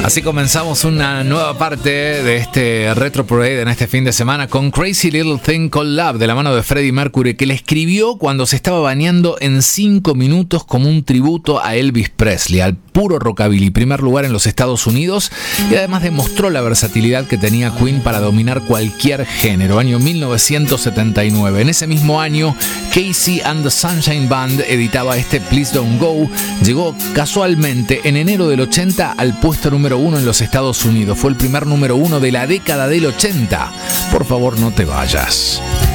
Así comenzamos una nueva parte de este Retro Parade en este fin de semana con Crazy Little Thing Called Love de la mano de Freddie Mercury, que le escribió cuando se estaba bañando en 5 minutos como un tributo a Elvis Presley, al puro rockabilly, primer lugar en los Estados Unidos, y además demostró la versatilidad que tenía Queen para dominar cualquier género. Año 1979. En ese mismo año, Casey and the Sunshine Band editaba este Please Don't Go. Llegó casualmente en enero del 80 al puesto número 1 en los Estados Unidos. Fue el primer número 1 de la década del 80. Por favor, no te vayas.